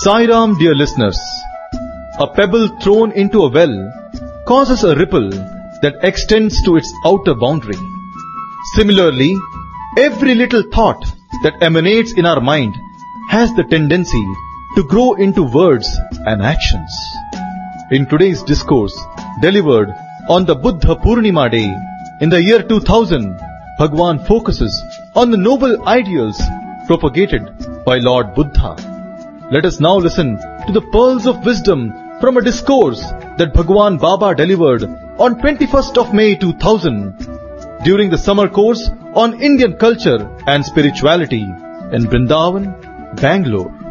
Sai Ram, dear listeners, a pebble thrown into a well causes a ripple that extends to its outer boundary. Similarly, every little thought that emanates in our mind has the tendency to grow into words and actions. In today's discourse, delivered on the Buddha Purnima day in the year 2000, Bhagwan focuses on the noble ideals propagated by Lord Buddha. Let us now listen to the pearls of wisdom from a discourse that Bhagwan Baba delivered on 21st of May 2000 during the summer course on Indian culture and spirituality in Vrindavan, Bangalore.